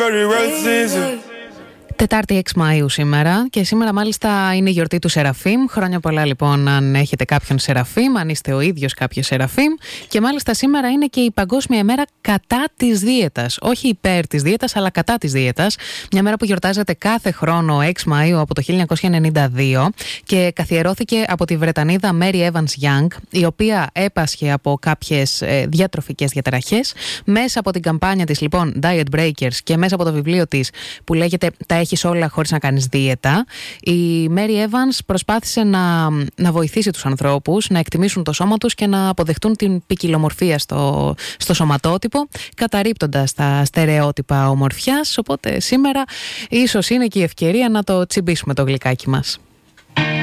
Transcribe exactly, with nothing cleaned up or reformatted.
Τετάρτη έξι Μαΐου σήμερα και σήμερα μάλιστα είναι η γιορτή του Σεραφείμ. Χρόνια πολλά λοιπόν αν έχετε κάποιον Σεραφείμ, αν είστε ο ίδιος κάποιος Σεραφείμ. Και μάλιστα σήμερα είναι και η Παγκόσμια ημέρα κατά της δίαιτας. Όχι υπέρ της δίαιτας, αλλά κατά της δίαιτας. Μια μέρα που γιορτάζεται κάθε χρόνο έξι Μαΐου από το χίλια εννιακόσια ενενήντα δύο και καθιερώθηκε από τη Βρετανίδα Mary Evans Young, η οποία έπασχε από κάποιες ε, διατροφικές διαταραχές. Μέσα από την καμπάνια της λοιπόν Diet Breakers και μέσα από το βιβλίο της που λέγεται «Τα έχεις όλα χωρίς να κάνεις δίαιτα», η Mary Evans προσπάθησε να, να βοηθήσει τους ανθρώπους να εκτιμήσουν το σώμα τους και να αποδεχτούν την ποικιλομορφία στο, στο σωματότυπο, καταρρίπτοντας τα στερεότυπα ομορφιάς. Οπότε σήμερα ίσως είναι και η ευκαιρία να το τσιμπήσουμε το γλυκάκι μας.